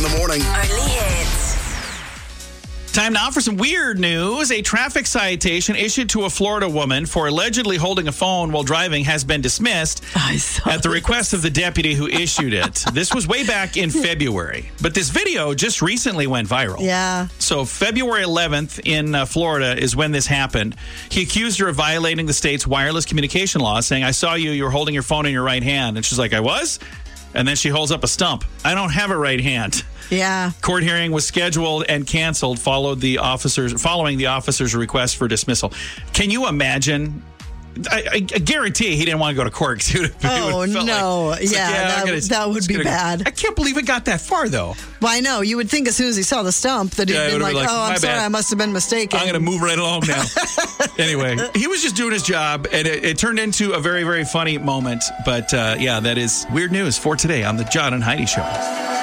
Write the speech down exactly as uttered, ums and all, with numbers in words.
the morning. Only hits. Time now for some weird news. A traffic citation issued to a Florida woman for allegedly holding a phone while driving has been dismissed I saw at the request of the deputy who issued it. This was way back in February, but this video just recently went viral. Yeah. So February eleventh in uh, Florida is when this happened. He accused her of violating the state's wireless communication law, saying, I saw you, you were holding your phone in your right hand. And she's like, I was? And then she holds up a stump. I don't have a right hand. Yeah. Court hearing was scheduled and canceled followed the officers following the officer's request for dismissal. Can you imagine? I, I, I guarantee he didn't want to go to court. Too. Oh, no. Like, yeah, like, yeah that, gonna, that would be gonna, bad. I can't believe it got that far, though. Well, I know. You would think as soon as he saw the stump that he'd Yeah, been been like, like, oh, I'm "My sorry, bad. I must have been mistaken. I'm going to move right along now. Anyway, he was just doing his job, and it, it turned into a very, very funny moment. But, uh, yeah, that is weird news for today on the John and Heidi Show.